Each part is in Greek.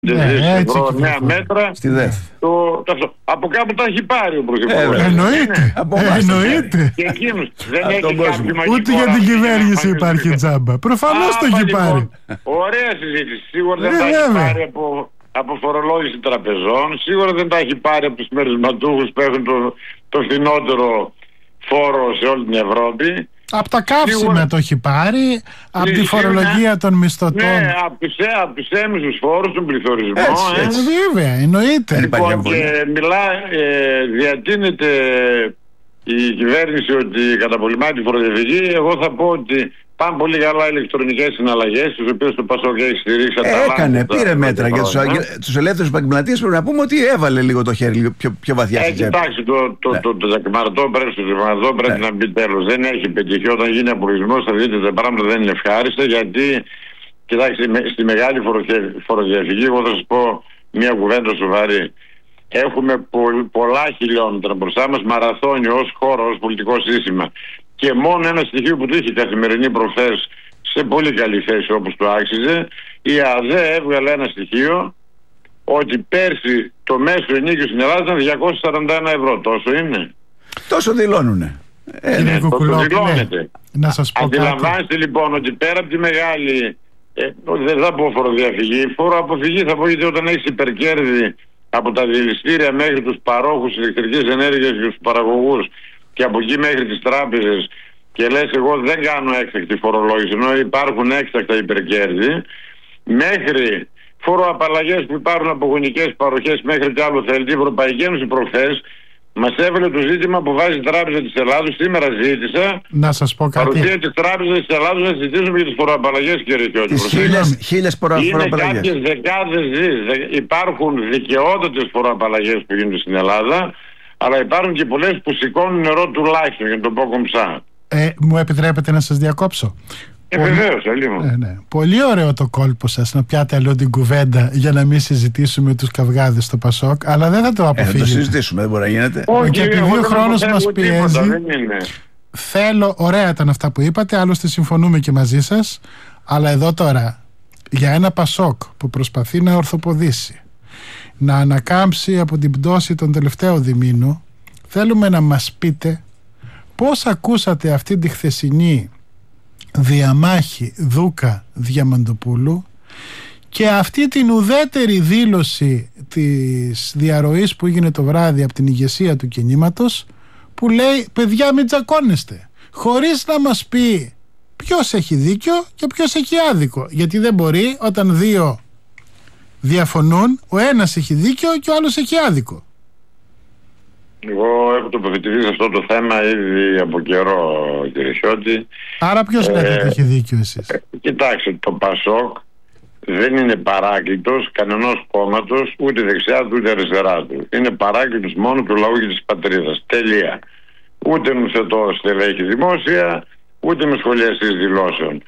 νέα μέτρα. Στη ΔΕΘ. Από κάπου τα έχει πάρει ο Πρωθυπουργός. Εννοείται. Και εκείνος δεν έχει κάποιο μαγικό. Ούτε για την κυβέρνηση υπάρχει τζάμπα. Προφανώς το έχει πάρει. Ωραία συζήτηση. Σίγουρα δεν τα έχει πάρει από φορολόγηση τραπεζών. Σίγουρα δεν τα έχει πάρει από τους μερισματούχους που έχουν το φθηνότερο φόρο σε όλη την Ευρώπη. Από τα καύσιμα το έχει πάρει, από τη φορολογία των μισθωτών. Ναι, από τους έμεσους φόρους, τον πληθωρισμό. Βέβαια, εννοείται. Λοιπόν, και διατείνεται η κυβέρνηση ότι καταπολεμάει τη φοροδιαφυγή. Εγώ θα πω ότι πάνε πολύ καλά ηλεκτρονικές συναλλαγές, τις οποίες το ΠΑΣΟΚ έχει στηρίξει. Πήρε μέτρα για τους ελεύθερους επαγγελματίες. Πρέπει να πούμε ότι έβαλε λίγο το χέρι λίγο πιο βαθιά στη τσέπη. Κοιτάξτε, το δακρυμαρτό πρέπει να μπει τέλος. Δεν έχει πετύχει. Όταν γίνει απολογισμός θα δείτε τα πράγματα δεν είναι ευχάριστα, γιατί κοιτάξτε, στη μεγάλη φοροδιαφυγή, εγώ θα σας πω μια κουβέντα σοβαρή. Έχουμε πολλά χιλιόμετρα μπροστά μας, μαραθώνιο ως χώρο, ως πολιτικό σύστημα. Και μόνο ένα στοιχείο που του είχε Καθημερινή προχθές σε πολύ καλή θέση όπως το άξιζε, η ΑΔΕ έβγαλε ένα στοιχείο ότι πέρσι το μέσο ενοίκιο στην Ελλάδα ήταν 241 ευρώ. Τόσο είναι. Τόσο δηλώνουνε. Το δηλώνεται. Να σας πω Αντιλαμβάνεστε λοιπόν ότι πέρα από τη μεγάλη, δεν θα πω φοροδιαφυγή, φοροαποφυγή θα πω, γιατί όταν έχεις υπερκέρδη από τα διελιστήρια μέχρι τους παρόχους ηλεκτρικής ενέργειας και τους παραγωγούς και από εκεί μέχρι τις τράπεζες και λες εγώ δεν κάνω έκτακτη φορολόγηση, ενώ υπάρχουν έκτακτα υπερκέρδη, μέχρι φοροαπαλλαγές που υπάρχουν από γονικές παροχές μέχρι κι άλλο θέλει. Η Ευρωπαϊκή Ένωση προχθές μας έβαλε το ζήτημα που βάζει η Τράπεζα της Ελλάδος. Σήμερα ζήτησα να σας πω κάτι. Παρουσία της Τράπεζας της Ελλάδος να συζητήσουμε για τις φοροαπαλλαγές, κύριε Κιώτη. Χίλιες φοροαπαλλαγές. Είναι κάποιες δεκάδες υπάρχουν δικαιότατες φοροαπαλλαγές που γίνονται στην Ελλάδα, αλλά υπάρχουν και πολλές που σηκώνουν νερό τουλάχιστον, για να το πω κομψά. Μου επιτρέπετε να σας διακόψω? Βεβαίως, ναι. Πολύ ωραίο το κόλπο σας να πιάτε αλλού την κουβέντα για να μην συζητήσουμε τους καυγάδες στο ΠΑΣΟΚ, αλλά δεν θα το αποφύγετε. Θα το συζητήσουμε, δεν μπορεί να γίνεται. Και επειδή ο χρόνος μας πιέζει, θέλω, ωραία ήταν αυτά που είπατε, άλλωστε συμφωνούμε και μαζί σας, αλλά εδώ τώρα για ένα ΠΑΣΟΚ που προσπαθεί να ορθοποδήσει, να ανακάμψει από την πτώση των τελευταίων διμήνων, θέλουμε να μας πείτε πώς ακούσατε αυτή τη χθεσινή διαμάχη Δούκα Διαμαντοπούλου και αυτή την ουδέτερη δήλωση της διαρροής που έγινε το βράδυ από την ηγεσία του κινήματος, που λέει παιδιά μην τσακώνεστε, χωρίς να μας πει ποιος έχει δίκιο και ποιος έχει άδικο, γιατί δεν μπορεί όταν δύο διαφωνούν ο ένας έχει δίκιο και ο άλλος έχει άδικο. Εγώ έχω τοποθετηθεί σε αυτό το θέμα ήδη από καιρό, κύριε Χιώτη. Άρα ποιος λέτε ότι έχει δίκιο εσείς? Κοιτάξτε, το ΠΑΣΟΚ δεν είναι παράκλητος κανενός κόμματος, ούτε δεξιά του ούτε αριστερά του. Είναι παράκλητος μόνο του λαού και της πατρίδας. Τελεία. Ούτε μου θετώ στελέχη δημόσια, ούτε με σχολιαστής δηλώσεων.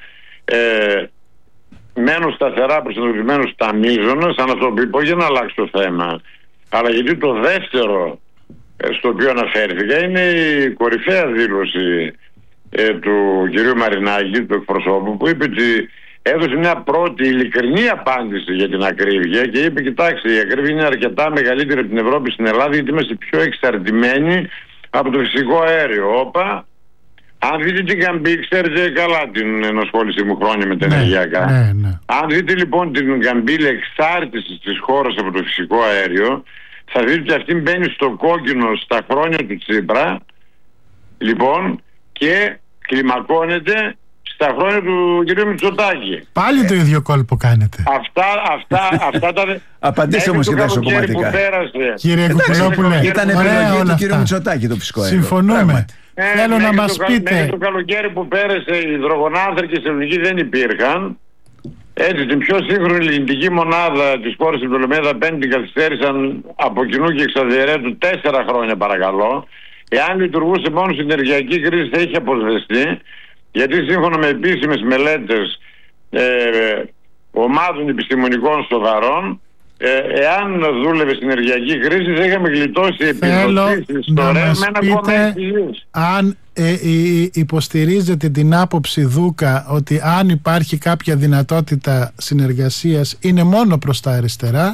Μένω σταθερά προσανατολισμένος στα μείζωνα, σαν αυτό που είπα, για να αλλάξει το θέμα. Αλλά γιατί το δεύτερο στο οποίο αναφέρθηκα είναι η κορυφαία δήλωση του κυρίου Μαρινάκη, του εκπροσώπου, που είπε ότι έδωσε μια πρώτη ειλικρινή απάντηση για την ακρίβεια και είπε κοιτάξτε, η ακρίβεια είναι αρκετά μεγαλύτερη από την Ευρώπη στην Ελλάδα, γιατί είμαστε πιο εξαρτημένοι από το φυσικό αέριο. Όπα, αν δείτε την Γκαμπή, ξέρετε καλά την ενασχόλησή μου χρόνια με τα ενεργειακά. Ναι. Αν δείτε λοιπόν την Γκαμπή εξάρτηση της χώρας από το φυσικό αέριο, θα δείτε ότι αυτή μπαίνει στο κόκκινο στα χρόνια του Τσίπρα, λοιπόν, και κλιμακώνεται στα χρόνια του κ. Μητσοτάκη. Πάλι το ίδιο κόλπο κάνετε. Αυτά τα... Απαντήστε όμως και τα σοκομματικά. Κύριε Κουκουλόπουλε, ήταν επιλογή του κ. Μητσοτάκη το φυσικό αέριο. Συμφωνούμε. Θέλω να μας πείτε. Μέχρι το καλοκαίρι που πέρασε οι υδρογονάνθρακες στην ελληνική δεν υπήρχαν. Έτσι, την πιο σύγχρονη λινητική μονάδα της χώρας στην Πτολεμαίδα 5 την καθυστέρησαν από κοινού και εξαδιαιρέτου 4 χρόνια, παρακαλώ. Εάν λειτουργούσε μόνο στην ενεργειακή κρίση θα είχε αποσβεστεί, γιατί σύμφωνα με επίσημες μελέτες ομάδων επιστημονικών σοβαρών, εάν δούλευε στην ενεργειακή κρίση θα είχαμε γλιτώσει επιδοτήσεις στο ΡΕ με 1,6 αν υποστηρίζετε την άποψη Δούκα ότι αν υπάρχει κάποια δυνατότητα συνεργασίας είναι μόνο προς τα αριστερά,